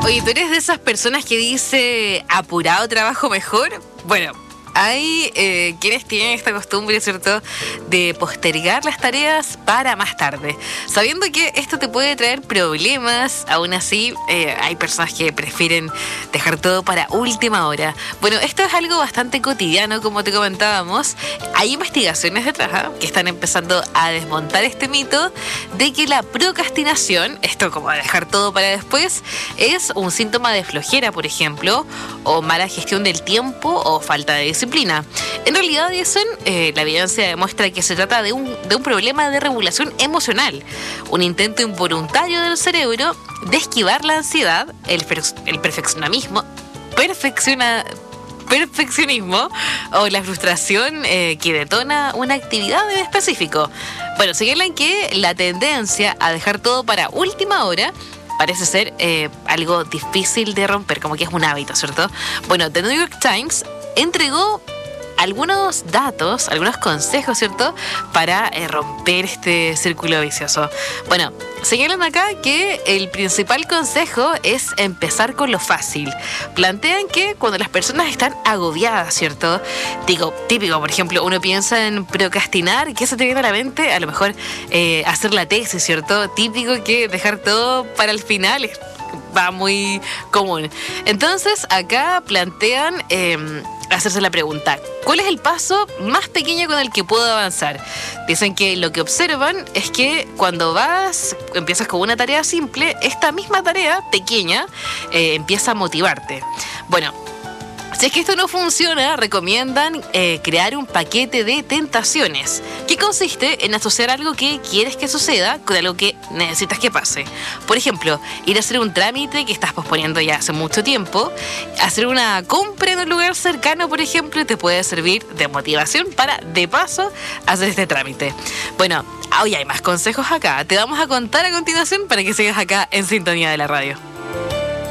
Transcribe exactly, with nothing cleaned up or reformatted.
Oye, ¿tú eres de esas personas que dice apurado trabajo mejor? Bueno, hay eh, quienes tienen esta costumbre, ¿cierto?, de postergar las tareas para más tarde, sabiendo que esto te puede traer problemas. Aún así, eh, hay personas que prefieren dejar todo para última hora. Bueno, esto es algo bastante cotidiano, como te comentábamos. Hay investigaciones detrás, ¿eh?, que están empezando a desmontar este mito de que la procrastinación, esto como dejar todo para después, es un síntoma de flojera, por ejemplo, o mala gestión del tiempo o falta de disciplina. En realidad, dicen, eh, la evidencia demuestra que se trata de un, de un problema de regulación emocional, un intento involuntario del cerebro de esquivar la ansiedad, el, el perfeccionismo, perfecciona, perfeccionismo o la frustración eh, que detona una actividad en específico. Bueno, señalan que la tendencia a dejar todo para última hora parece ser eh, algo difícil de romper, como que es un hábito, ¿cierto? Bueno, The New York Times entregó algunos datos, algunos consejos, ¿cierto?, para eh, romper este círculo vicioso. Bueno, señalan acá que el principal consejo es empezar con lo fácil. Plantean que cuando las personas están agobiadas, ¿cierto? Digo, típico, por ejemplo, uno piensa en procrastinar, ¿qué se te viene a la mente? A lo mejor eh, hacer la tesis, ¿cierto? Típico que dejar todo para el final es, va muy común. Entonces, acá plantean Eh, hacerse la pregunta, ¿cuál es el paso más pequeño con el que puedo avanzar? Dicen que lo que observan es que cuando vas, empiezas con una tarea simple, esta misma tarea pequeña eh, empieza a motivarte. Bueno, si es que esto no funciona, recomiendan eh, crear un paquete de tentaciones, que consiste en asociar algo que quieres que suceda con algo que necesitas que pase. Por ejemplo, ir a hacer un trámite que estás posponiendo ya hace mucho tiempo, hacer una compra en un lugar cercano, por ejemplo, te puede servir de motivación para, de paso, hacer este trámite. Bueno, hoy hay más consejos acá. Te vamos a contar a continuación para que sigas acá en sintonía de la radio.